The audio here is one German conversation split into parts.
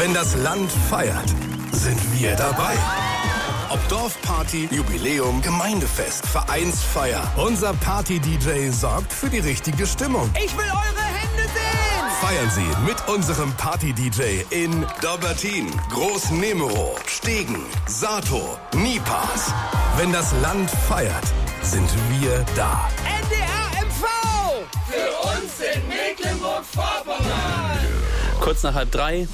Wenn das Land feiert, sind wir dabei. Ob Dorfparty, Jubiläum, Gemeindefest, Vereinsfeier. Unser Party-DJ sorgt für die richtige Stimmung. Ich will eure Hände sehen! Feiern Sie mit unserem Party-DJ in Dobbertin, Groß-Nemero, Stegen, Sato, Nipas. Wenn das Land feiert, sind wir da. NDR MV! Für uns in Mecklenburg-Vorpommern! Kurz nach 2:30.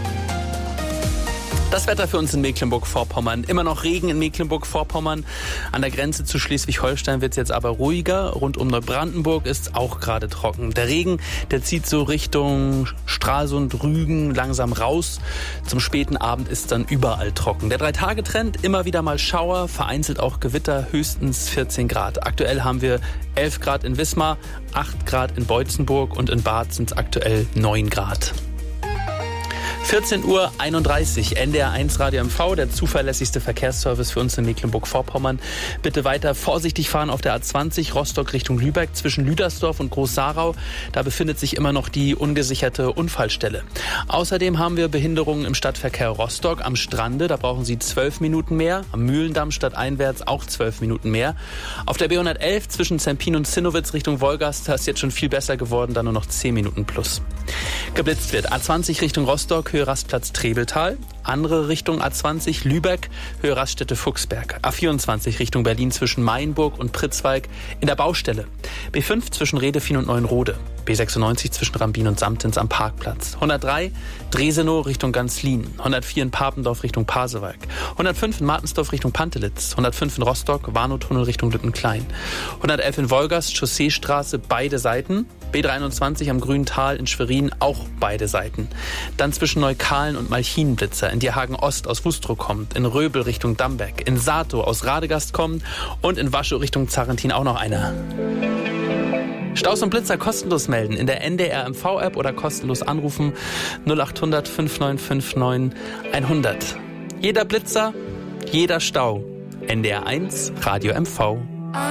Das Wetter für uns in Mecklenburg-Vorpommern. Immer noch Regen in Mecklenburg-Vorpommern. An der Grenze zu Schleswig-Holstein wird es jetzt aber ruhiger. Rund um Neubrandenburg ist es auch gerade trocken. Der Regen, der zieht so Richtung Stralsund, Rügen langsam raus. Zum späten Abend ist dann überall trocken. Der 3-Tage-Trend, immer wieder mal Schauer, vereinzelt auch Gewitter, höchstens 14 Grad. Aktuell haben wir 11 Grad in Wismar, 8 Grad in Beutzenburg und in Bad sind es aktuell 9 Grad. 14:31 Uhr, NDR 1 Radio MV, der zuverlässigste Verkehrsservice für uns in Mecklenburg-Vorpommern. Bitte weiter vorsichtig fahren auf der A20 Rostock Richtung Lübeck zwischen Lüdersdorf und Groß-Sarau. Da befindet sich immer noch die ungesicherte Unfallstelle. Außerdem haben wir Behinderungen im Stadtverkehr Rostock am Strande. Da brauchen Sie 12 Minuten mehr. Am Mühlendamm stadteinwärts auch 12 Minuten mehr. Auf der B111 zwischen Zempin und Zinnowitz Richtung Wolgast, da ist jetzt schon viel besser geworden, da nur noch 10 Minuten plus. Geblitzt wird A20 Richtung Rostock, Höhe Rastplatz Trebeltal. Andere Richtung A20 Lübeck, Höhe Raststätte Fuchsberg. A24 Richtung Berlin zwischen Mainburg und Pritzwalk in der Baustelle. B5 zwischen Redefin und Neuenrode. B96 zwischen Rambin und Samtens am Parkplatz. 103 Dresenow Richtung Ganzlin. 104 in Papendorf Richtung Pasewalk. 105 in Martensdorf Richtung Pantelitz. 105 in Rostock, Warnow-Tunnel Richtung Lüttenklein. 111 in Wolgast, Chausseestraße, beide Seiten. B23 am Grüntal in Schwerin, auch beide Seiten. Dann zwischen Neukalen und Malchinenblitzer, in Dierhagen Ost aus Wustrow kommt, in Röbel Richtung Damberg, in Sato aus Radegast kommt und in Waschow Richtung Zarrentin auch noch einer. Staus und Blitzer kostenlos melden in der NDR MV-App oder kostenlos anrufen 0800 5959 100. Jeder Blitzer, jeder Stau. NDR 1 Radio MV.